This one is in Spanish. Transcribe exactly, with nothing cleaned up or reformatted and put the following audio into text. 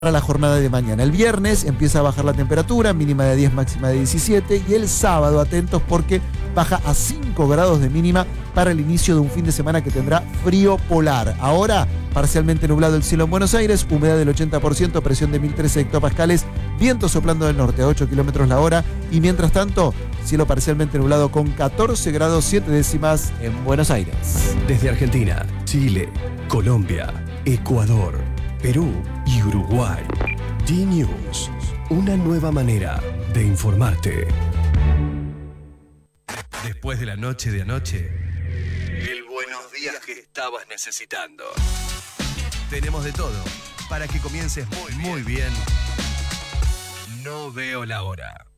para la jornada de mañana. El viernes empieza a bajar la temperatura, mínima de diez, máxima de diecisiete, y el sábado, atentos porque baja a cinco grados de mínima para el inicio de un fin de semana que tendrá frío polar. Ahora, parcialmente nublado el cielo en Buenos Aires, humedad del ochenta por ciento, presión de mil trece hectopascales, viento soplando del norte a ocho kilómetros la hora, y mientras tanto, cielo parcialmente nublado con catorce grados siete décimas en Buenos Aires. Desde Argentina, Chile, Colombia, Ecuador, Perú y Uruguay. D-News, una nueva manera de informarte. Después de la noche de anoche, el buenos días que estabas necesitando. Tenemos de todo para que comiences muy, muy bien. No veo la hora.